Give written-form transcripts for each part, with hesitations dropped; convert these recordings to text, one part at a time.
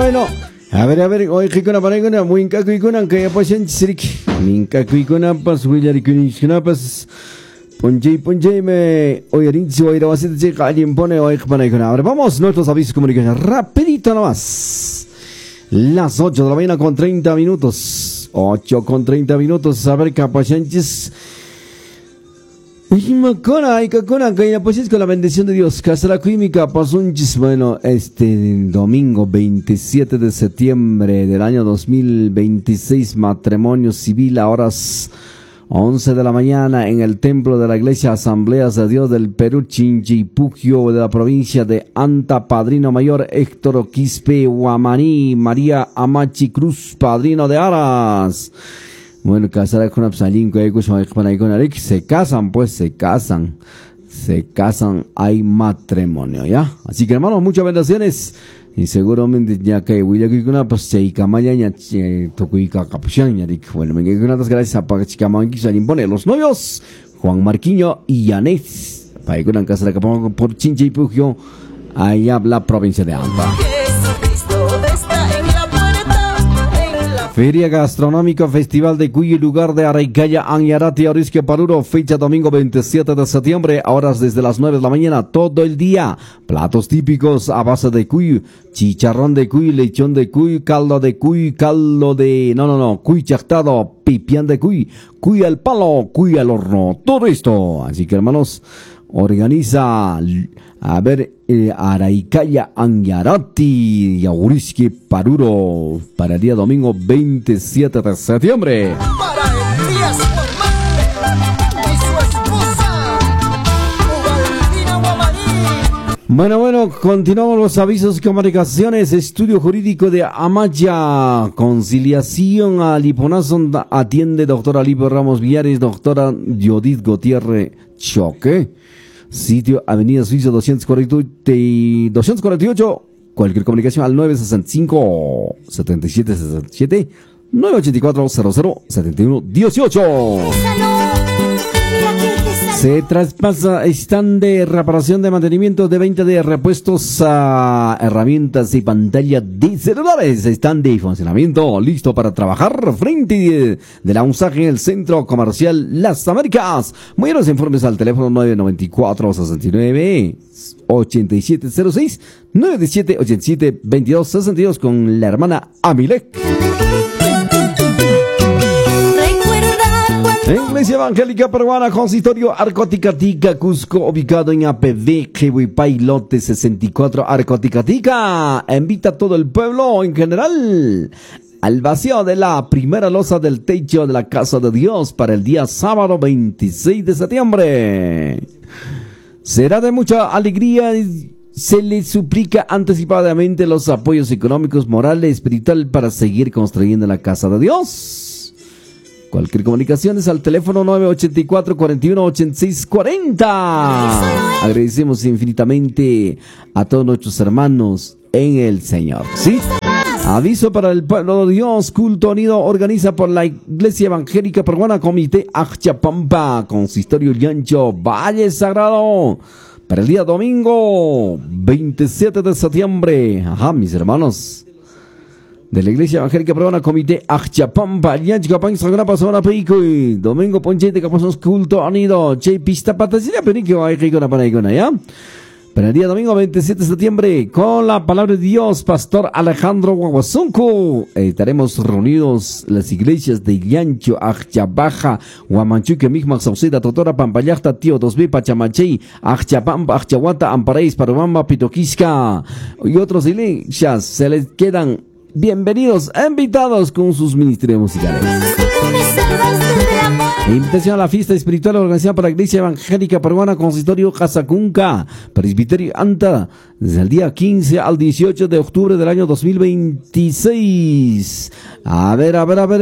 bueno. A ver, hoy Kikuna Paraguna, Winka Kikuna, que apoyan Sirik, Minka Kikuna, Pas, Willari Kunishuna, Pas, Ponche, me oyerin, hoy lo vas a decir, alguien pone hoy Paraguna. Ahora vamos, nuestros avisos de comunicación, rapidito nomás. Las 8 de la mañana con 30 minutos. 8 con 30 minutos. A ver, Capachanches. Macona, que pues con la bendición de Dios. Casaracuimica, Pasunchis. Bueno, domingo 27 de septiembre del año 2026, matrimonio civil a horas 11 de la mañana en el templo de la Iglesia Asambleas de Dios del Perú, Chinchipugio, de la provincia de Anta, padrino mayor Héctor Quispe Guamaní, María Amachi Cruz, padrino de Aras. Bueno, casará con Absalín, se casan, pues se casan, hay matrimonio, ¿ya? Así que hermanos, muchas bendiciones. Y seguramente ya que William pues se camaya ya tocuica capuchan ya dic. Bueno, me quedo unas gracias a Pachicamán que se impone los novios Juan Marquiño y Yanet para que una casa de Capón por Chinche y Pugio allá la provincia de Anta. Feria Gastronómica Festival de Cuy, lugar de Araicaya, Añarati, Aurisque Paruro, fecha domingo 27 de septiembre, horas desde las 9 de la mañana, todo el día. Platos típicos a base de cuy, chicharrón de cuy, lechón de cuy, cuy chactado, pipián de cuy al palo, cuy al horno, todo esto. Así que hermanos, organiza, a ver, Araicaya, Añarati y Aurisque Paruro para el día domingo 27 de septiembre. Bueno, continuamos los avisos y comunicaciones. Estudio Jurídico de Amaya, conciliación a Liponazo, atiende doctora Lipo Ramos Villares, doctora Judith Gutiérrez Choque. Sitio Avenida Suiza 248, cualquier comunicación al 965 7767 984 00 71 18. Se traspasa stand de reparación de mantenimiento de venta de repuestos a herramientas y pantalla de celulares. Stand de funcionamiento listo para trabajar frente de la UNSAG en el Centro Comercial Las Américas. Mayores informes al teléfono 994 69 8706 97 87 22 62 con la hermana Amilek. Iglesia Evangélica Peruana, Consistorio Arcoticatica, Cusco, ubicado en APV, Jehuipay, Lote 64, Arcoticatica. Invita a todo el pueblo en general al vacío de la primera losa del techo de la Casa de Dios para el día sábado 26 de septiembre. Será de mucha alegría. Se le suplica anticipadamente los apoyos económicos, moral y espiritual para seguir construyendo la Casa de Dios. Cualquier comunicación es al teléfono 984 41 86 40. Agradecemos infinitamente a todos nuestros hermanos en el Señor. ¿Sí? Aviso para el pueblo de Dios, culto unido organiza por la Iglesia Evangélica Peruana, Comité Axchapampa, Consistorio Llancho, Valle Sagrado, para el día domingo 27 de septiembre. Ajá, mis hermanos de la Iglesia Evangélica Peruana, Comité Axchapampa, Yanchicapán, Sagrapa, Zona Perico, y Domingo Ponchete, Capazos, Culto, Anido, Che, Pista, Patasilla, Perico, hay que Panaicona, ¿ya? Para el día domingo 27 de septiembre, con la palabra de Dios, Pastor Alejandro Guaguazunco, estaremos reunidos las iglesias de Yancho, Axchabaja, Huamanchuque, Migmac, Sauceda, Totora, Pampayacta, Tío, Dosbe, Pachamachey, Axchapampa, Axchahuata, Ampareis, Parubamba, Pitoquisca, y otros iglesias, se les quedan bienvenidos, invitados con sus ministerios musicales. Invitación a la fiesta espiritual organizada por la Iglesia Evangélica Peruana, Consistorio Casacunca, Presbiterio Anta, desde el día 15 al 18 de octubre del año 2026. A ver.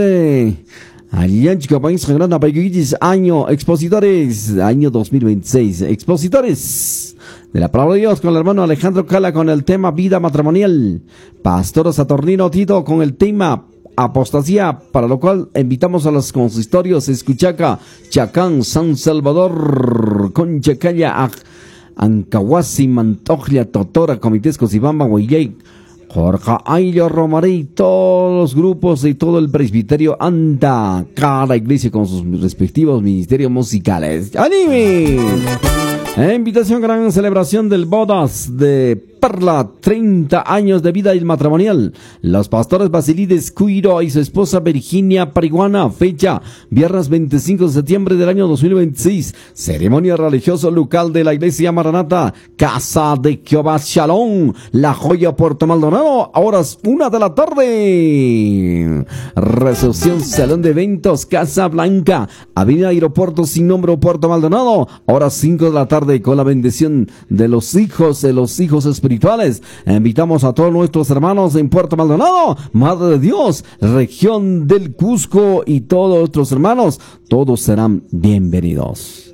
Año expositores, año 2026. Expositores de la palabra de Dios con el hermano Alejandro Cala con el tema vida matrimonial. Pastor Saturnino Tito con el tema apostasía, para lo cual invitamos a los consistorios Escuchaca, Chacán, San Salvador, Conchacaya, Ancahuasi, Mantojlia, Totora, Comités Cosibamba, Huayay, Jorge Ailio Romaré y todos los grupos y todo el presbiterio anda cada iglesia con sus respectivos ministerios musicales. ¡Anime! Invitación, gran celebración del bodas de Perla, 30 años de vida matrimonial. Los pastores Basilides Cuiro y su esposa Virginia Pariguana, fecha viernes 25 de septiembre del año 2026. Ceremonia religiosa local de la iglesia Maranata, Casa de Jehová Shalom, La Joya, Puerto Maldonado, a horas 1 de la tarde. Recepción, salón de eventos, Casa Blanca, Avenida Aeropuerto sin nombre, Puerto Maldonado, a horas 5 de la tarde, con la bendición de los hijos espirituales. Invitamos a todos nuestros hermanos en Puerto Maldonado, Madre de Dios, región del Cusco y todos nuestros hermanos, todos serán bienvenidos.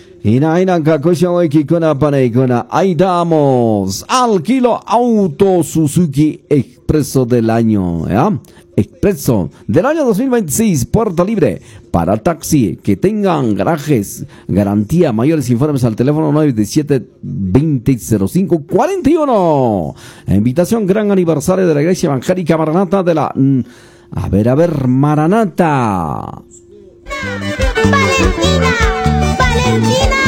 Ahí damos al kilo auto Suzuki Expreso del año, ¿ya? Expreso del año 2026, puerta libre para taxi que tengan garajes, garantía. Mayores informes al teléfono 917-2005-41. Invitación, gran aniversario de la Iglesia Evangélica Maranata de la... Maranata. Valentina,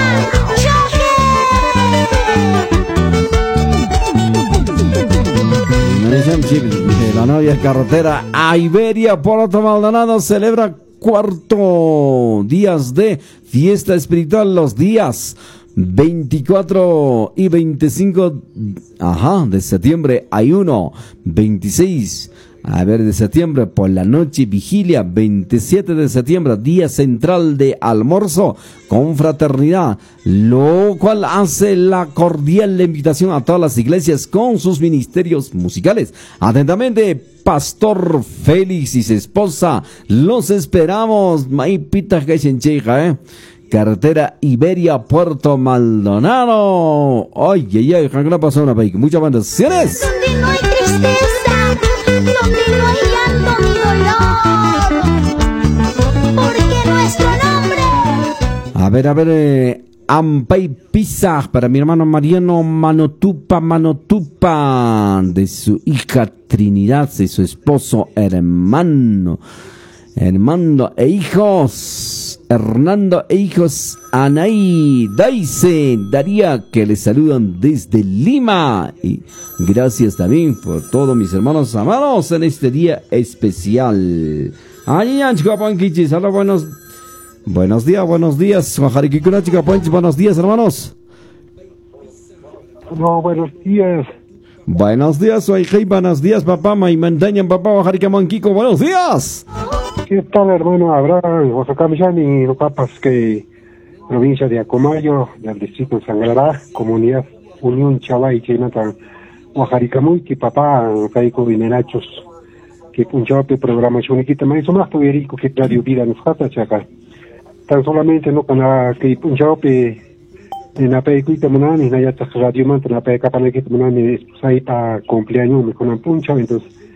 la novia carretera a Iberia, Puerto Maldonado, celebra 4 días de fiesta espiritual, los días 24 y 25 de septiembre. Hay 26 de septiembre por la noche, vigilia. 27 de septiembre, día central de almuerzo con fraternidad, lo cual hace la cordial invitación a todas las iglesias con sus ministerios musicales. Atentamente, Pastor Félix y su esposa, los esperamos. Maipita que carretera Iberia, Puerto Maldonado. Ay, ¿qué pasó una vez? Muchas bendiciones. Donde no hay tristeza, donde no hay llanto ni dolor, porque nuestro nombre. A ver, Ampay Pizza para mi hermano Mariano Manotupa, de su hija Trinidad, de su esposo hermano e hijos, Hernando e hijos, Anaí, Daisy, Daría, que les saludan desde Lima. Y gracias también por todos mis hermanos amados en este día especial. Buenos días, buenos días, hermanos. No, buenos días. Buenos días, soy Hey, buenos días, papá, Maimandaña, papá, Bajaricamanquico, buenos días. ¿Qué tal, hermano Abraham? Osacamillani, los papas que provincia de Acomayo, del distrito de Sangrará, comunidad Unión Chavay, Chinata, Bajaricamanqui, papá, Caico Vinerachos, que punchape programación y quita más o más tuverico que radio vida nos jata chaca. Tan solamente no con la que punchape en la pecuita manani, na ya radio manta, la peca para que manani, ahí para cumpleaños me con puncha, entonces